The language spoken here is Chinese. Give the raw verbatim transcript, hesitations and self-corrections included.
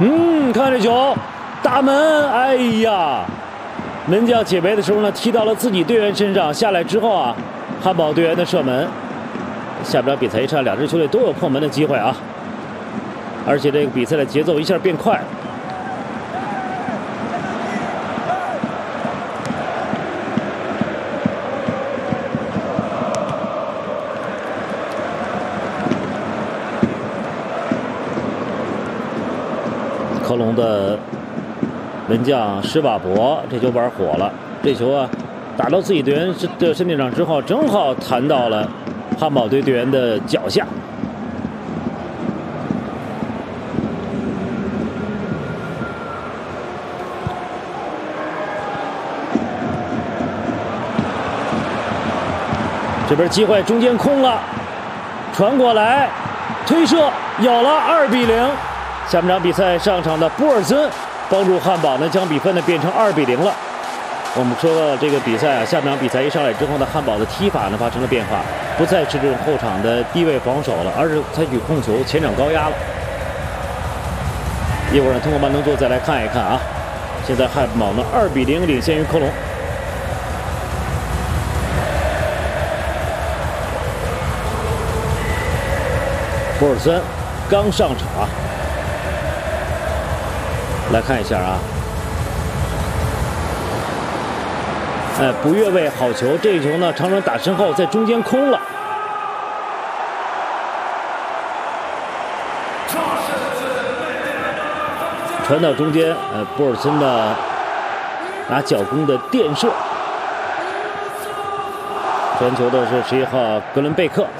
嗯，看这球，大门，哎呀，门将解围的时候呢，踢到了自己队员身上，下来之后啊，汉堡队员的射门。下半场比赛一场，两支球队都有破门的机会啊，而且这个比赛的节奏一下变快了。科隆的门将施瓦博这球玩火了，这球啊打到自己队员的身体上之后，正好弹到了汉堡队队员的脚下。这边机会，中间空了，传过来，推射有了，二比零。下半场比赛上场的波尔森帮助汉堡呢将比分呢变成二比零了。我们说到这个比赛啊，下半场比赛一上来之后呢，汉堡的踢法呢发生了变化，不再是这种后场的低位防守了，而是采取控球、前场高压了。一会儿呢，通过慢动作再来看一看啊。现在汉堡呢二比零领先于科隆。波尔森刚上场啊。来看一下啊，哎，不越位好球，这一球呢，长传打身后，在中间空了，传到中间，呃，波尔森的拿脚弓的垫射，传球的是十一号格伦贝克。